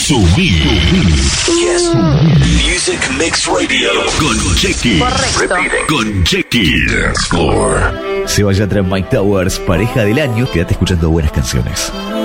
Subir. Yes. Music Mix Radio. Con Chequi. Correcto. Con Chequi. Dance Floor. Seba Yatra, Mike Towers, pareja del año. Quédate escuchando buenas canciones.